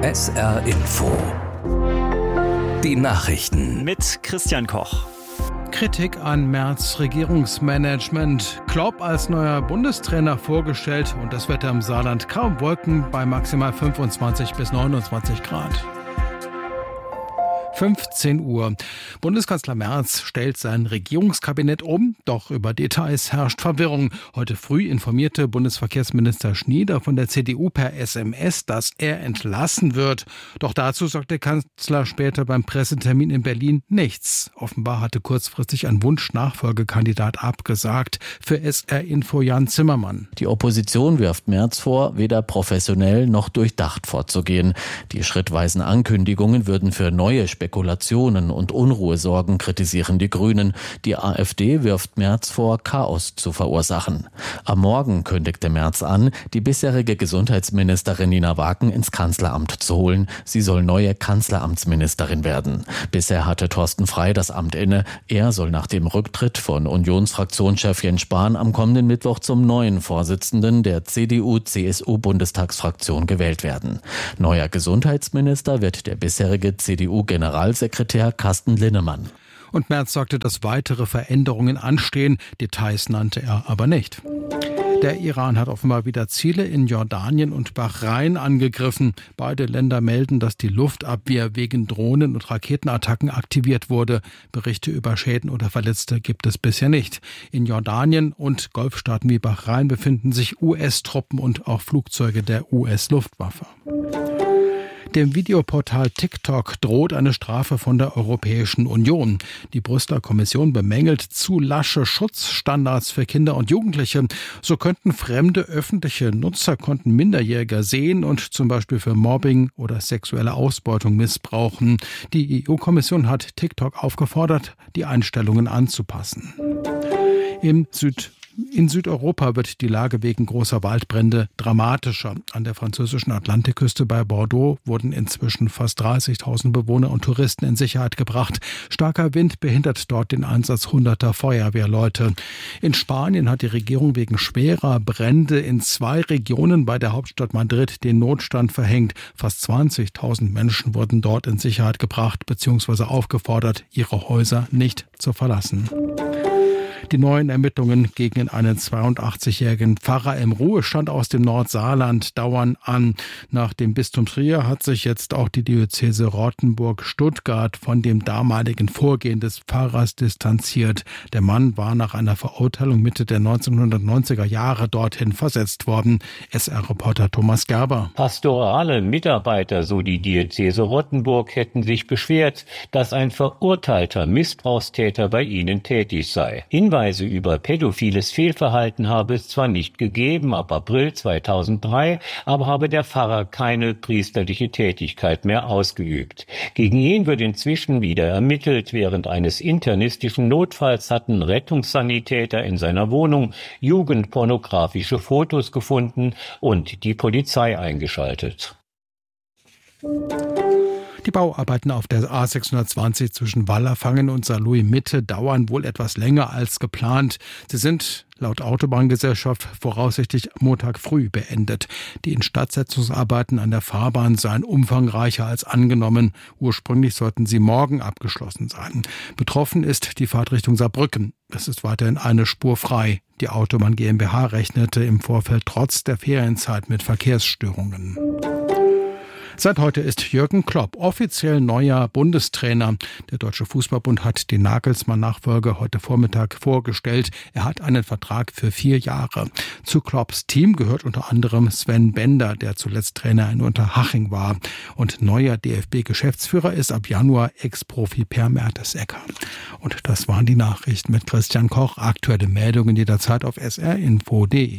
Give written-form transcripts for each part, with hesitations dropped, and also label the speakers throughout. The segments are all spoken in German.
Speaker 1: SR Info. Die Nachrichten.
Speaker 2: Mit Christian Koch.
Speaker 3: Kritik an Merz' Regierungsmanagement. Klopp als neuer Bundestrainer vorgestellt und das Wetter im Saarland kaum Wolken bei maximal 25 bis 29 Grad. 15 Uhr. Bundeskanzler Merz stellt sein Regierungskabinett um, doch über Details herrscht Verwirrung. Heute früh informierte Bundesverkehrsminister Schnieder von der CDU per SMS, dass er entlassen wird. Doch dazu sagt der Kanzler später beim Pressetermin in Berlin nichts. Offenbar hatte kurzfristig ein Wunschnachfolgekandidat abgesagt. Für SR Info Jan Zimmermann.
Speaker 4: Die Opposition wirft Merz vor, weder professionell noch durchdacht vorzugehen. Die schrittweisen Ankündigungen würden für neue Spekulationen und Unruhe sorgen, kritisieren die Grünen. Die AfD wirft Merz vor, Chaos zu verursachen. Am Morgen kündigte Merz an, die bisherige Gesundheitsministerin Nina Wagen ins Kanzleramt zu holen. Sie soll neue Kanzleramtsministerin werden. Bisher hatte Thorsten Frey das Amt inne. Er soll nach dem Rücktritt von Unionsfraktionschef Jens Spahn am kommenden Mittwoch zum neuen Vorsitzenden der CDU-CSU-Bundestagsfraktion gewählt werden. Neuer Gesundheitsminister wird der bisherige CDU-Generalsekretär Carsten Linnemann.
Speaker 3: Und Merz sagte, dass weitere Veränderungen anstehen. Details nannte er aber nicht. Der Iran hat offenbar wieder Ziele in Jordanien und Bahrain angegriffen. Beide Länder melden, dass die Luftabwehr wegen Drohnen- und Raketenattacken aktiviert wurde. Berichte über Schäden oder Verletzte gibt es bisher nicht. In Jordanien und Golfstaaten wie Bahrain befinden sich US-Truppen und auch Flugzeuge der US-Luftwaffe. Dem Videoportal TikTok droht eine Strafe von der Europäischen Union. Die Brüsseler Kommission bemängelt zu lasche Schutzstandards für Kinder und Jugendliche. So könnten fremde öffentliche Nutzerkonten Minderjähriger sehen und zum Beispiel für Mobbing oder sexuelle Ausbeutung missbrauchen. Die EU-Kommission hat TikTok aufgefordert, die Einstellungen anzupassen. In Südeuropa wird die Lage wegen großer Waldbrände dramatischer. An der französischen Atlantikküste bei Bordeaux wurden inzwischen fast 30.000 Bewohner und Touristen in Sicherheit gebracht. Starker Wind behindert dort den Einsatz hunderter Feuerwehrleute. In Spanien hat die Regierung wegen schwerer Brände in 2 Regionen bei der Hauptstadt Madrid den Notstand verhängt. Fast 20.000 Menschen wurden dort in Sicherheit gebracht bzw. aufgefordert, ihre Häuser nicht zu verlassen. Die neuen Ermittlungen gegen einen 82-jährigen Pfarrer im Ruhestand aus dem Nordsaarland dauern an. Nach dem Bistum Trier hat sich jetzt auch die Diözese Rottenburg-Stuttgart von dem damaligen Vorgehen des Pfarrers distanziert. Der Mann war nach einer Verurteilung Mitte der 1990er Jahre dorthin versetzt worden. SR-Reporter Thomas Gerber.
Speaker 5: Pastorale Mitarbeiter, so die Diözese Rottenburg, hätten sich beschwert, dass ein verurteilter Missbrauchstäter bei ihnen tätig sei. Hinweise über pädophiles Fehlverhalten habe es zwar nicht gegeben, ab April 2003, aber habe der Pfarrer keine priesterliche Tätigkeit mehr ausgeübt. Gegen ihn wird inzwischen wieder ermittelt. Während eines internistischen Notfalls hatten Rettungssanitäter in seiner Wohnung jugendpornografische Fotos gefunden und die Polizei eingeschaltet.
Speaker 3: Die Bauarbeiten auf der A620 zwischen Wallerfangen und Saarlouis Mitte dauern wohl etwas länger als geplant. Sie sind laut Autobahngesellschaft voraussichtlich Montag früh beendet. Die Instandsetzungsarbeiten an der Fahrbahn seien umfangreicher als angenommen. Ursprünglich sollten sie morgen abgeschlossen sein. Betroffen ist die Fahrtrichtung Saarbrücken. Es ist weiterhin eine Spur frei. Die Autobahn GmbH rechnete im Vorfeld trotz der Ferienzeit mit Verkehrsstörungen. Seit heute ist Jürgen Klopp offiziell neuer Bundestrainer. Der Deutsche Fußballbund hat den Nagelsmann-Nachfolger heute Vormittag vorgestellt. Er hat einen Vertrag für 4 Jahre. Zu Klopps Team gehört unter anderem Sven Bender, der zuletzt Trainer in Unterhaching war. Und neuer DFB-Geschäftsführer ist ab Januar Ex-Profi Per Mertesacker. Und das waren die Nachrichten mit Christian Koch. Aktuelle Meldungen jederzeit auf srinfo.de.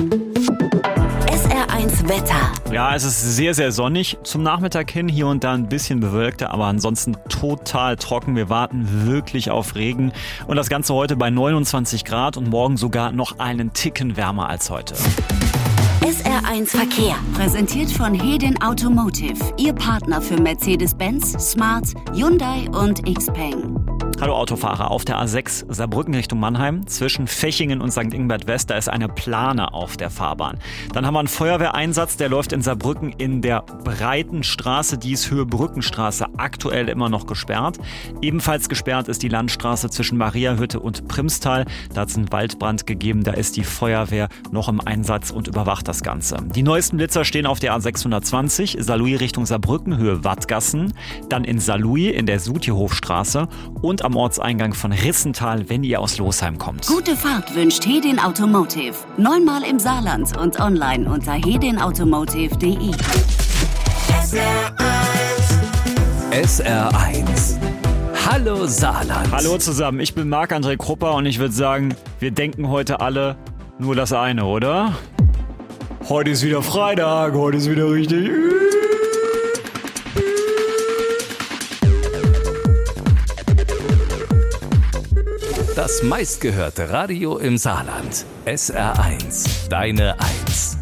Speaker 6: SR1 Wetter.
Speaker 2: Ja, es ist sehr, sehr sonnig. Zum Nachmittag hin hier und da ein bisschen bewölkter, aber ansonsten total trocken. Wir warten wirklich auf Regen. Und das Ganze heute bei 29 Grad und morgen sogar noch einen Ticken wärmer als heute.
Speaker 6: SR1 Verkehr. Präsentiert von Hedin Automotive. Ihr Partner für Mercedes-Benz, Smart, Hyundai und XPeng.
Speaker 2: Hallo Autofahrer, auf der A6 Saarbrücken Richtung Mannheim zwischen Fechingen und St. Ingbert West, da ist eine Plane auf der Fahrbahn. Dann haben wir einen Feuerwehreinsatz, der läuft in Saarbrücken in der breiten Straße, die ist Höhe Brückenstraße, aktuell immer noch gesperrt. Ebenfalls gesperrt ist die Landstraße zwischen Mariahütte und Primstal. Da hat es einen Waldbrand gegeben, da ist die Feuerwehr noch im Einsatz und überwacht das Ganze. Die neuesten Blitzer stehen auf der A620, Saarlouis Richtung Saarbrücken, Höhe Wattgassen, dann in Saarlouis in der Sutihofstraße und am Ortseingang von Rissental, wenn ihr aus Losheim kommt.
Speaker 6: Gute Fahrt wünscht Hedin Automotive. 9-mal im Saarland und online unter hedinautomotive.de.
Speaker 1: SR1. Hallo Saarland.
Speaker 2: Hallo zusammen, ich bin Marc-André Krupper und ich würde sagen, wir denken heute alle nur das eine, oder? Heute ist wieder Freitag, heute ist wieder richtig.
Speaker 1: Das meistgehörte Radio im Saarland. SR1. Deine 1.